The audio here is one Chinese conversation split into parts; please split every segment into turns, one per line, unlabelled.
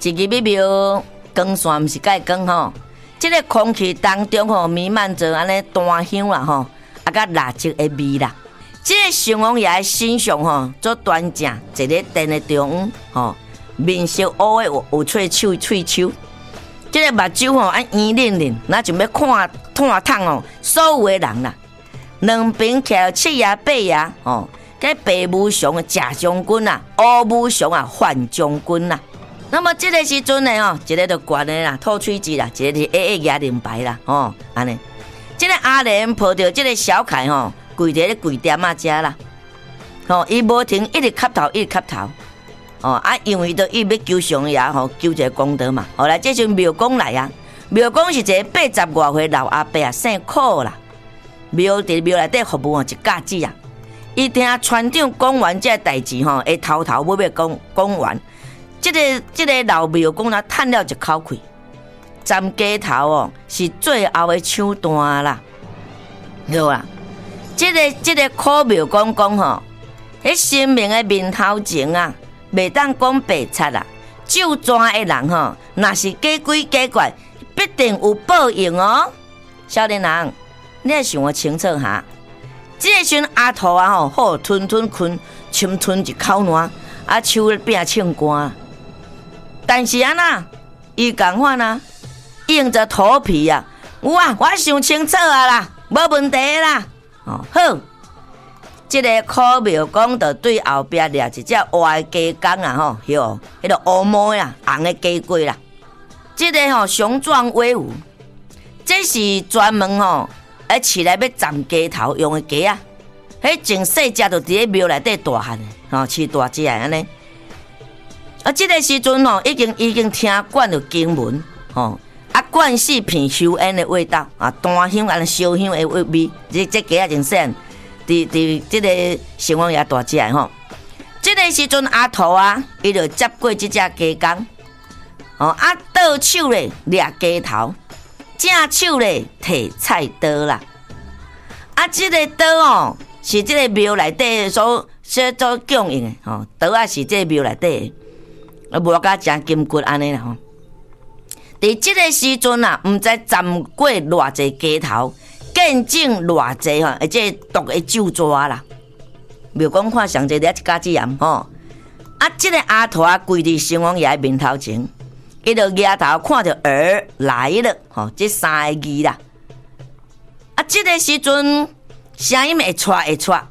一支米庙光线毋是介光吼，即个空气当中吼弥漫着安尼檀香啦吼，啊甲蜡烛的味啦。即个城隍爷的身上吼，做端正坐咧殿的中央吼，面色乌的有喙手。即个目睭吼按圆溜溜，那就要看透哦，所有的人啦。两边徛七爷八爷吼，cái 白武雄的贾将军啊，乌武雄啊范将军啊。那么这个时阵呢哦，一个就悬的啦，吐喙舌啦，一个是压灵牌啦，哦，安尼。这个阿莲抱着这个小凯吼，跪在咧跪店啊遮啦，吼，伊无停，一直磕头，哦啊，因为伊要求上爷吼，求一个功德嘛。后来这阵庙公来啊，庙公是一个80外岁老阿伯啊，姓苦啦，庙内底服务一架子啊。伊听船长讲完这代志吼，会偷要讲完。这个老庙公啊，叹了一口气，站街头哦，是最后的抢单啦。好啦，这个苦庙公讲吼，迄生命的面头前啊，袂当讲白贼啦。就抓的人吼，若是假鬼假怪，必定有报应哦。少年人，你要想我清楚哈。这个时阿兔啊吼，好吞困，侵吞一口烂，啊手柄唱歌。但是安那，伊讲话呢，硬着头皮啊，我想清楚啊啦，无问题啦。哦好，这个苦庙公就对后壁掠一只活的鸡公啊吼，哟，迄个乌毛呀，红的鸡龟啦。这个吼雄壮威武，这是专门吼。饲来要站鸡头用的鸡啊，迄真细只就伫咧庙内底大汉的，吼饲大只的安尼。啊，这个时阵吼，已经听惯了经文，吼啊惯势片香烟的味道啊，檀香安尼烧香的味，这鸡啊真细，伫这个城隍爷大只的吼。这个时阵阿兔啊，伊就接过这只鸡公，哦啊倒手咧掠鸡头。正手咧摕菜刀啦，啊，这个刀哦是这个庙内底所供用的吼，刀啊是这个庙内底的，无甲真金骨安尼啦吼。伫这个时阵啊，毋知站过偌济鸡头，见证偌济吼，而且毒的酒抓啦。庙公看上济了一家子盐吼，啊，这个阿兔啊跪伫城隍爷面头前。伊就抬头看着儿来了，吼，这三个字啦。啊，这个时阵声音会喘，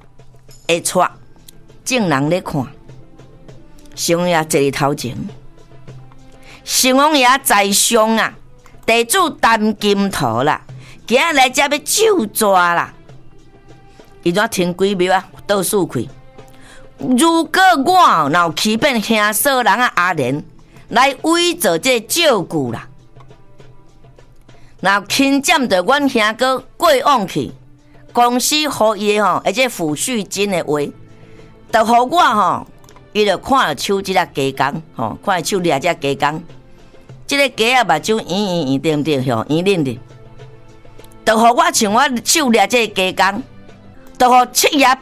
众人咧看，城隍爷坐伫头前，城隍爷在上啊，地主担金头啦，今日来这要酒抓啦。伊怎停几秒啊？倒数开。如果我若有欺骗兄嫂人啊阿莲。来伪造这照顾啦，然后轻占着阮兄哥过往去，公司予伊吼，而且抚恤金的话，就互我吼，伊就看了手这个鸡公吼，看了手掠这鸡公，这个鸡啊目睭圆点点吼，圆溜溜，就互我像我手掠这鸡公，就互七爷